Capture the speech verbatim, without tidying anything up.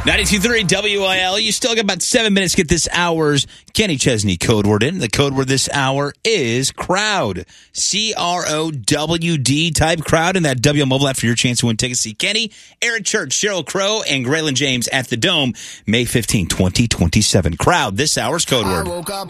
ninety-two point three W I L. You still got about seven minutes to get this hour's Kenny Chesney code word in. The code word this hour is crowd. C R O W D. Type crowd in that W mobile app for your chance to win tickets to see Kenny, Aaron Church, Sheryl Crow, and Graylin James at the Dome May fifteenth, twenty twenty-seven. Crowd, this hour's code word.